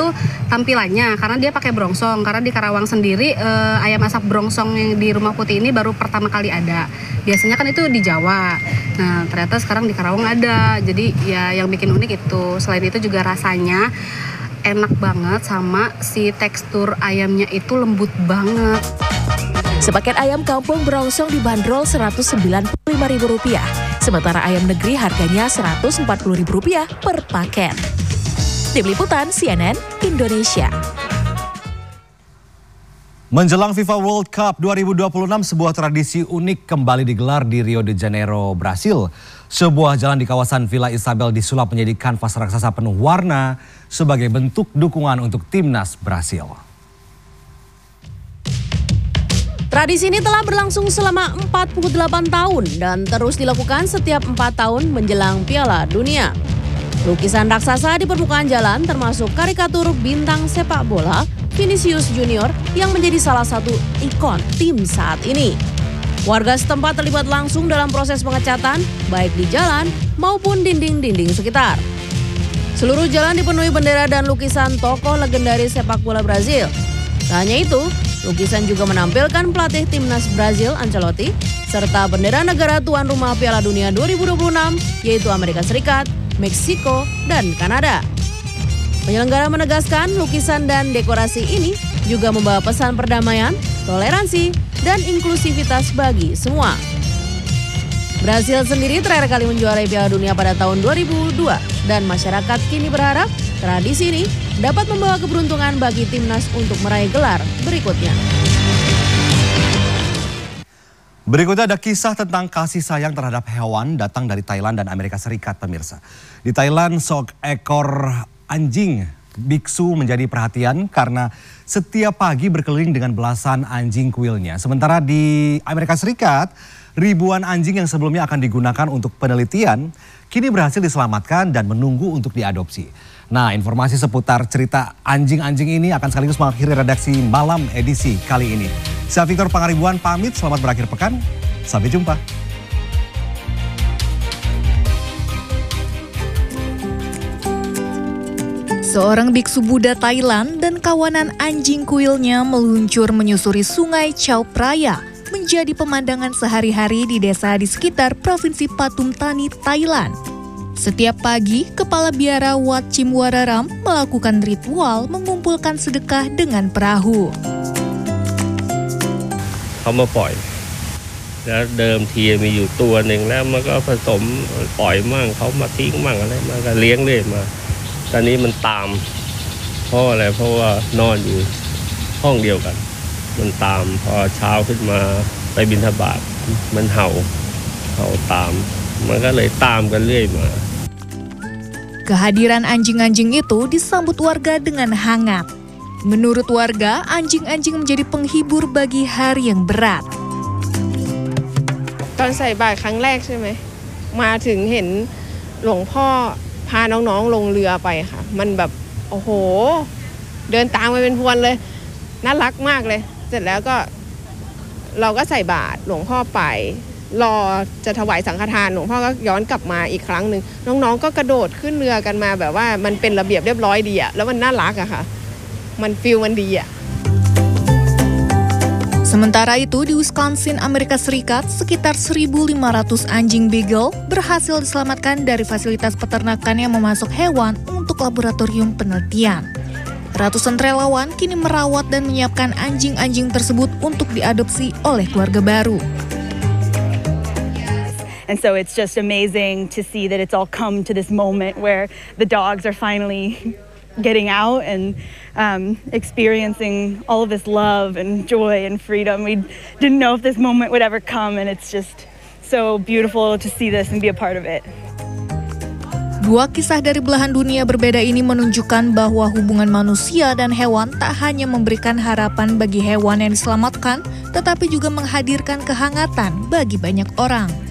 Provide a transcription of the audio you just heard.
tuh tampilannya, karena dia pakai brongsong. Karena di Karawang sendiri ayam asap brongsong yang di Rumah Putih ini baru pertama kali ada. Biasanya kan itu di Jawa. Nah, ternyata sekarang di Karawang ada. Jadi ya yang bikin unik itu. Selain itu juga rasanya enak banget, sama si tekstur ayamnya itu lembut banget. Sepaket ayam kampung brongsong dibanderol Rp195.000, sementara ayam negeri harganya Rp140.000 per paket. Tim Liputan CNN Indonesia. Menjelang FIFA World Cup 2026, sebuah tradisi unik kembali digelar di Rio de Janeiro, Brasil. Sebuah jalan di kawasan Villa Isabel disulap menjadi kanvas raksasa penuh warna sebagai bentuk dukungan untuk timnas Brasil. Tradisi ini telah berlangsung selama 48 tahun dan terus dilakukan setiap 4 tahun menjelang Piala Dunia. Lukisan raksasa di permukaan jalan termasuk karikatur bintang sepak bola Vinicius Junior yang menjadi salah satu ikon tim saat ini. Warga setempat terlibat langsung dalam proses pengecatan baik di jalan maupun dinding-dinding sekitar. Seluruh jalan dipenuhi bendera dan lukisan tokoh legendaris sepak bola Brazil. Tak hanya itu, lukisan juga menampilkan pelatih timnas Brazil Ancelotti serta bendera negara tuan rumah Piala Dunia 2026 yaitu Amerika Serikat, Meksiko, dan Kanada. Penyelenggara menegaskan lukisan dan dekorasi ini juga membawa pesan perdamaian, toleransi, dan inklusivitas bagi semua. Brasil sendiri terakhir kali menjuarai Piala Dunia pada tahun 2002 dan masyarakat kini berharap tradisi ini dapat membawa keberuntungan bagi timnas untuk meraih gelar berikutnya. Berikutnya ada kisah tentang kasih sayang terhadap hewan datang dari Thailand dan Amerika Serikat, pemirsa. Di Thailand, seekor anjing biksu menjadi perhatian karena setiap pagi berkeliling dengan belasan anjing kuilnya. Sementara di Amerika Serikat, ribuan anjing yang sebelumnya akan digunakan untuk penelitian kini berhasil diselamatkan dan menunggu untuk diadopsi. Nah, informasi seputar cerita anjing-anjing ini akan sekaligus mengakhiri redaksi malam edisi kali ini. Saya Victor Pangaribuan pamit, selamat berakhir pekan. Sampai jumpa. Seorang biksu Buddha Thailand dan kawanan anjing kuilnya meluncur menyusuri sungai Chao Phraya menjadi pemandangan sehari-hari di desa di sekitar Provinsi Pathum Thani, Thailand. Setiap pagi, Kepala Biara Wat Chimwararam melakukan ritual mengumpulkan sedekah dengan perahu. เขามาปล่อยแล้วเดิมทีมีอยู่ตัวหนึ่งแล้วมันก็ผสมปล่อยมั่งเขามาทิ้งมั่งอะไรมาก็เลี้ยงเรื่อยมาตอนนี้มันตามเพราะอะไรเพราะว่านอนอยู่ห้องเดียวกันมันตามพอเช้าขึ้นมาไปบิณฑบาตมันเห่าตามมันก็เลยตามกันเรื่อยมา Kehadiran anjing-anjing itu disambut warga dengan hangat. Menurut warga, anjing-anjing menjadi penghibur bagi hari yang berat. ตอนใส่บาตรครั้งแรกใช่ไหมมาถึงเห็นหลวงพ่อพาน้องๆลงเรือไปค่ะมันแบบโอ้โหเดินตามไปเป็นพวนเลยน่ารักมากเลยเสร็จแล้วก็เราก็ใส่บาตรหลวงพ่อไปรอจะถวายสังฆทานหลวงพ่อก็ย้อนกลับมาอีกครั้งหนึ่งน้องๆก็กระโดดขึ้นเรือกันมาแบบว่ามันเป็นระเบียบเรียบร้อยดีอะแล้วมันน่ารักอะค่ะมันฟีลมันดีอะ Sementara itu, di Wisconsin, Amerika Serikat, sekitar 1.500 anjing beagle berhasil diselamatkan dari fasilitas peternakan yang memasok hewan untuk laboratorium penelitian. Ratusan relawan kini merawat dan menyiapkan anjing-anjing tersebut untuk diadopsi oleh keluarga baru. And so it's just amazing to see that it's all come to this moment where the dogs are finally getting out and experiencing all of this love and joy and freedom. We didn't know if this moment would ever come, and it's just so beautiful to see this and be a part of it. Dua kisah dari belahan dunia berbeda ini menunjukkan bahwa hubungan manusia dan hewan tak hanya memberikan harapan bagi hewan yang diselamatkan, tetapi juga menghadirkan kehangatan bagi banyak orang.